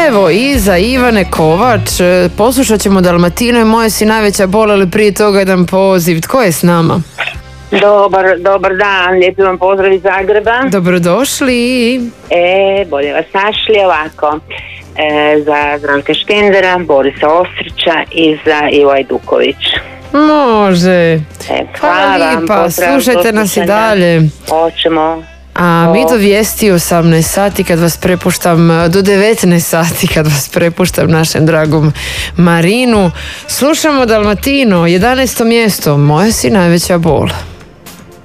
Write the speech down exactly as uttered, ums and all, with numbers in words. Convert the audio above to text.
Evo, i za Ivane Kovač poslušat ćemo Dalmatinu i Moja si najveća bol, ali prije toga jedan poziv. Tko je s nama? Dobar, dobar dan, lijepi vam pozdrav iz Zagreba. Dobrodošli. E, bolje vas našli ovako. E, za Zdravka Škendera, Borisa Ostrića i za Ivo Ajduković. Može. E, hvala hvala lijepa, vam, slušajte nas i dalje. Hoćemo. A mi O. do vijesti osamnaest sati kad vas prepuštam, do devetnaest sati kad vas prepuštam našem dragom Marinu. Slušamo Dalmatinu, jedanaesto mjesto, Moja si najveća bol.